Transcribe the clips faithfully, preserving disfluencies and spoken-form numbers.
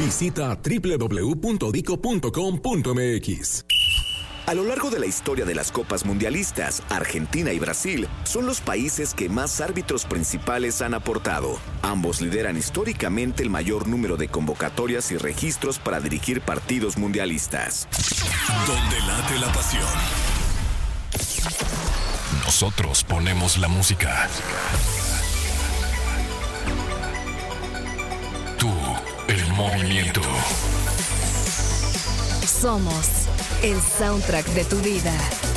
Visita doble u doble u doble u punto dico punto com punto eme equis. A lo largo de la historia de las Copas Mundialistas, Argentina y Brasil son los países que más árbitros principales han aportado. Ambos lideran históricamente el mayor número de convocatorias y registros para dirigir partidos mundialistas. Donde late la pasión. Nosotros ponemos la música. Tú, el movimiento. Somos el soundtrack de tu vida.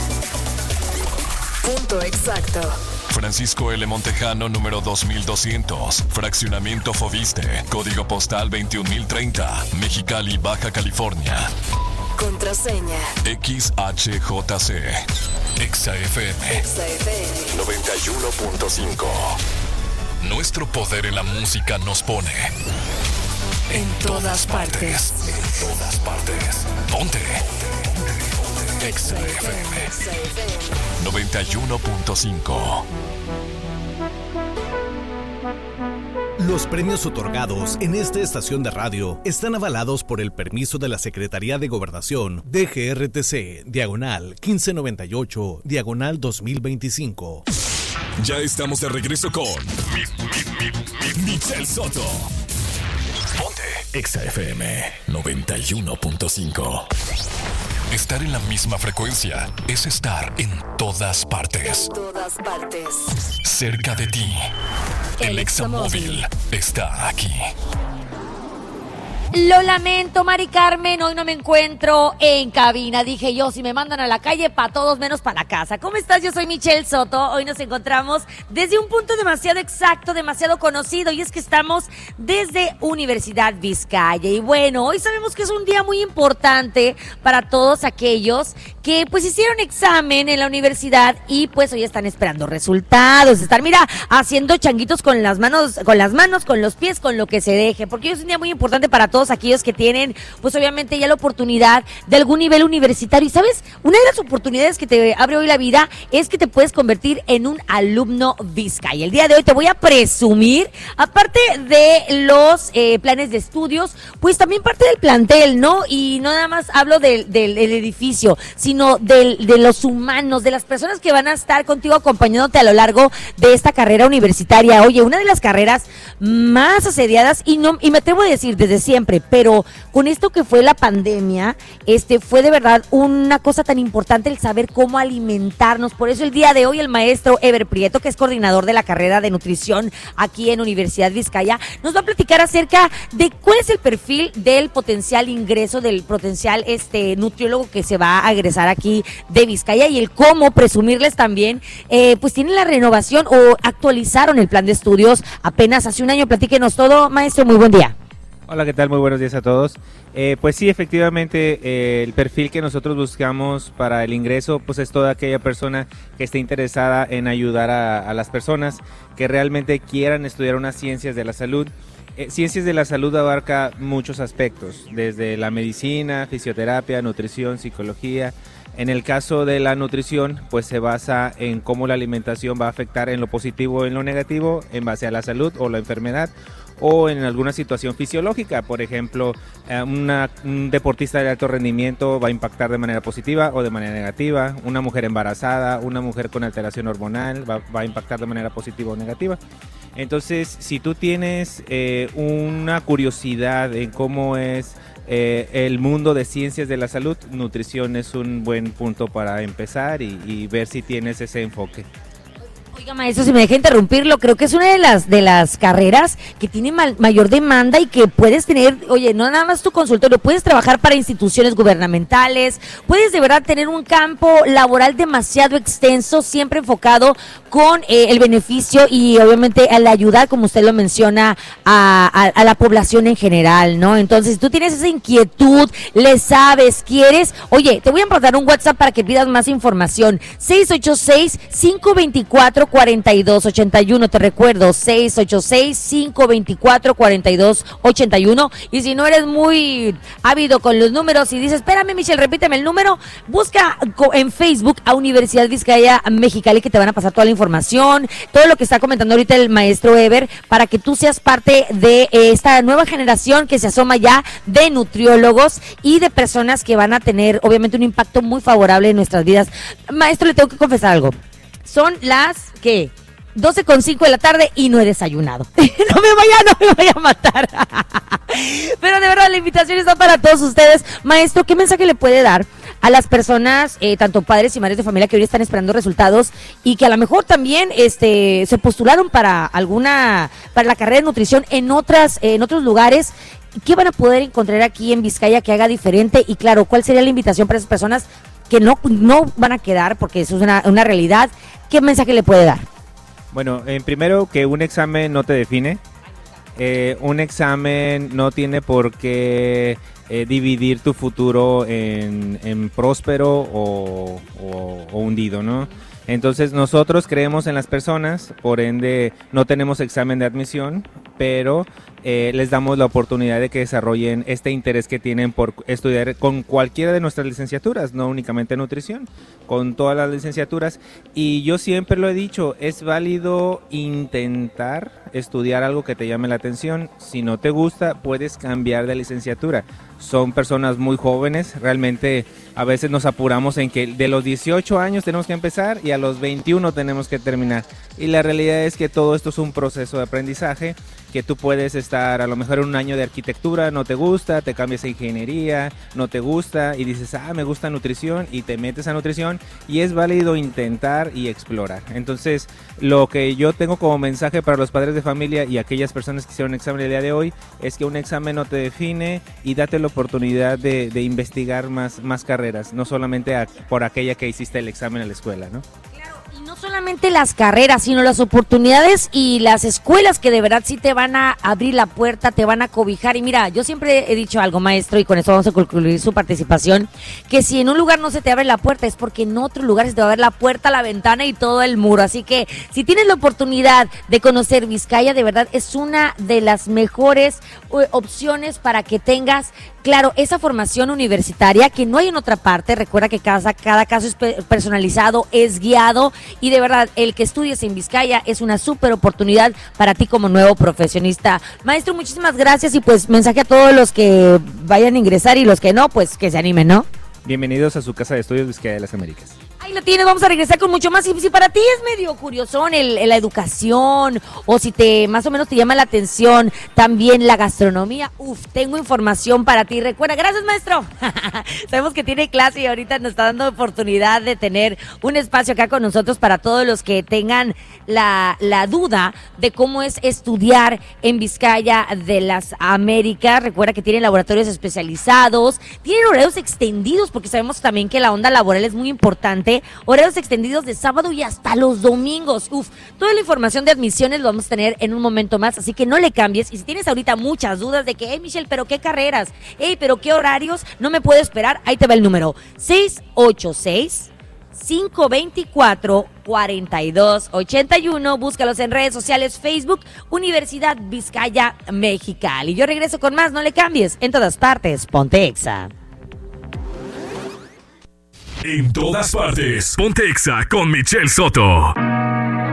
Punto exacto. Francisco L. Montejano, número dos mil doscientos. Fraccionamiento Foviste. Código postal veintiún mil treinta. Mexicali, Baja California. Contraseña X H J C. Exa F M. Exa F M noventa y uno punto cinco. Nuestro poder en la música nos pone en, en todas, todas partes. partes. En todas partes. Ponte. Exa F M noventa y uno punto cinco. Los premios otorgados en esta estación de radio están avalados por el permiso de la Secretaría de Gobernación D G R T C, diagonal quince noventa y ocho, diagonal dos mil veinticinco. Ya estamos de regreso con Michelle Soto. Ponte Exa F M noventa y uno punto cinco. Estar en la misma frecuencia es estar en todas partes. En todas partes. Cerca de ti. El Examóvil está aquí. Lo lamento, Mari Carmen, hoy no me encuentro en cabina. Dije yo, si me mandan a la calle, para todos menos para la casa. ¿Cómo estás? Yo soy Michelle Soto. Hoy nos encontramos desde un punto demasiado exacto, demasiado conocido, y es que estamos desde Universidad Vizcaya. Y bueno, hoy sabemos que es un día muy importante para todos aquellos que pues hicieron examen en la universidad y pues hoy están esperando resultados. Están, mira, haciendo changuitos con las manos, con las manos, con los pies, con lo que se deje, porque hoy es un día muy importante para todos aquellos que tienen, pues obviamente ya la oportunidad de algún nivel universitario. Y sabes, una de las oportunidades que te abre hoy la vida es que te puedes convertir en un alumno Vizcaya. El día de hoy te voy a presumir, aparte de los eh, planes de estudios, pues también parte del plantel, ¿no? Y no nada más hablo del, del, del edificio, sino del, de los humanos, de las personas que van a estar contigo acompañándote a lo largo de esta carrera universitaria. Oye, una de las carreras más asediadas, y no, y me atrevo a decir desde siempre, pero con esto que fue la pandemia, este fue de verdad una cosa tan importante el saber cómo alimentarnos. Por eso el día de hoy el maestro Ever Prieto, que es coordinador de la carrera de nutrición aquí en Universidad Vizcaya, nos va a platicar acerca de cuál es el perfil del potencial ingreso, del potencial este nutriólogo que se va a egresar aquí de Vizcaya, y el cómo presumirles también, eh, pues tienen la renovación o actualizaron el plan de estudios apenas hace un año. Platíquenos todo, maestro, muy buen día. Hola, ¿qué tal? Muy buenos días a todos. Eh, pues sí, efectivamente, eh, el perfil que nosotros buscamos para el ingreso, pues es toda aquella persona que esté interesada en ayudar a, a las personas que realmente quieran estudiar unas ciencias de la salud. Eh, ciencias de la salud abarca muchos aspectos, desde la medicina, fisioterapia, nutrición, psicología. En el caso de la nutrición, pues se basa en cómo la alimentación va a afectar en lo positivo o en lo negativo, en base a la salud o la enfermedad, o en alguna situación fisiológica. Por ejemplo, eh, una, un deportista de alto rendimiento va a impactar de manera positiva o de manera negativa. Una mujer embarazada, una mujer con alteración hormonal va, va a impactar de manera positiva o negativa. Entonces, si tú tienes eh, una curiosidad en cómo es eh, el mundo de ciencias de la salud, nutrición es un buen punto para empezar y, y ver si tienes ese enfoque. Oiga, maestro, si me deja interrumpirlo, creo que es una de las de las carreras que tiene mal, mayor demanda y que puedes tener, oye, no nada más tu consultorio, puedes trabajar para instituciones gubernamentales, puedes de verdad tener un campo laboral demasiado extenso, siempre enfocado con eh, el beneficio y obviamente al ayudar, como usted lo menciona, a, a, a la población en general, ¿no? Entonces, si tú tienes esa inquietud, le sabes, quieres, oye, te voy a mandar un WhatsApp para que pidas más información, seis ocho seis, cinco dos cuatro, cuatro, cuarenta y dos, ochenta y uno. Te recuerdo, seis ocho seis, cinco dos cuatro, cuarenta y dos, ochenta y uno. Y si no eres muy ávido con los números y dices, espérame, Michelle, repíteme el número, busca en Facebook a Universidad Vizcaya Mexicali, que te van a pasar toda la información, todo lo que está comentando ahorita el maestro Ever, para que tú seas parte de esta nueva generación que se asoma ya de nutriólogos y de personas que van a tener, obviamente, un impacto muy favorable en nuestras vidas. Maestro, le tengo que confesar algo. Son las, ¿qué? doce con cinco de la tarde y no he desayunado. No me vaya, no me vaya a matar. Pero de verdad, la invitación está para todos ustedes. Maestro, ¿qué mensaje le puede dar a las personas, eh, tanto padres y madres de familia, que hoy están esperando resultados y que a lo mejor también este se postularon para alguna, para la carrera de nutrición en otras, en otros lugares? ¿Qué van a poder encontrar aquí en Vizcaya que haga diferente? Y claro, ¿cuál sería la invitación para esas personas que no, no van a quedar, porque eso es una, una realidad? ¿Qué mensaje le puede dar? Bueno, en primero, que un examen no te define. Eh, un examen no tiene por qué eh, dividir tu futuro en, en próspero o, o, o hundido, ¿no? Entonces nosotros creemos en las personas, por ende no tenemos examen de admisión, pero eh, les damos la oportunidad de que desarrollen este interés que tienen por estudiar con cualquiera de nuestras licenciaturas, no únicamente nutrición, con todas las licenciaturas. Y yo siempre lo he dicho, es válido intentar estudiar algo que te llame la atención. Si no te gusta, puedes cambiar de licenciatura. Son personas muy jóvenes, realmente a veces nos apuramos en que de los dieciocho años tenemos que empezar y a los veintiuno tenemos que terminar. Y la realidad es que todo esto es un proceso de aprendizaje, que tú puedes estar a lo mejor en un año de arquitectura, no te gusta, te cambias a ingeniería, no te gusta y dices, ah, me gusta nutrición, y te metes a nutrición, y es válido intentar y explorar. Entonces, lo que yo tengo como mensaje para los padres de familia y aquellas personas que hicieron un examen el día de hoy es que un examen no te define, y date la oportunidad de, de investigar más, más carreras, no solamente a, por aquella que hiciste el examen en la escuela, ¿no? No solamente las carreras, sino las oportunidades y las escuelas que de verdad sí te van a abrir la puerta, te van a cobijar. Y mira, yo siempre he dicho algo, maestro, y con esto vamos a concluir su participación, que si en un lugar no se te abre la puerta es porque en otro lugar se te va a abrir la puerta, la ventana y todo el muro. Así que si tienes la oportunidad de conocer Vizcaya, de verdad es una de las mejores uh, opciones para que tengas, claro, esa formación universitaria que no hay en otra parte. Recuerda que cada, cada caso es personalizado, es guiado, y de verdad el que estudies en Vizcaya es una súper oportunidad para ti como nuevo profesionista. Maestro, muchísimas gracias, y pues mensaje a todos los que vayan a ingresar y los que no, pues que se animen, ¿no? Bienvenidos a su casa de estudios Vizcaya de las Américas. Ahí lo tienes, vamos a regresar con mucho más. Y si para ti es medio curiosón el, el, la educación, o si te más o menos te llama la atención también la gastronomía, uff, tengo información para ti. Recuerda, gracias, maestro. Sabemos que tiene clase y ahorita nos está dando oportunidad de tener un espacio acá con nosotros para todos los que tengan la, la duda de cómo es estudiar en Vizcaya de las Américas. Recuerda que tienen laboratorios especializados, tienen horarios extendidos, porque sabemos también que la onda laboral es muy importante. Horarios extendidos de sábado y hasta los domingos. Uf, toda la información de admisiones lo vamos a tener en un momento más, así que no le cambies. Y si tienes ahorita muchas dudas de que, hey, Michelle, pero qué carreras, hey, pero qué horarios, no me puedo esperar, ahí te va el número: seis ocho seis, cinco dos cuatro, cuarenta y dos, ochenta y uno. Búscalos en redes sociales, Facebook, Universidad Vizcaya Mexicali. Y yo regreso con más, no le cambies. En todas partes, ponte Exa. En todas partes, ponte Exa con Michelle Soto.